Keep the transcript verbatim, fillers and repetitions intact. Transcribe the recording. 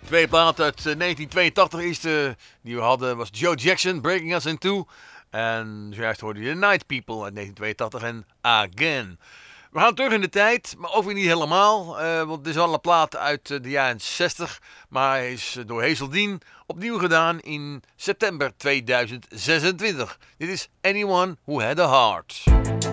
Twee platen uit eh, negentien tweeëntachtig. De eerste die we hadden was Joe Jackson, Breaking Us in Two. En zojuist hoorde je The Night People uit negentien tweeëntachtig en Again. We gaan terug in de tijd, maar ook weer niet helemaal. Uh, want het is al een plaat uit uh, de jaren zestig. Maar hij is uh, door Hazeldine opnieuw gedaan in september tweeduizend zesentwintig. Dit is Anyone Who Had a Heart.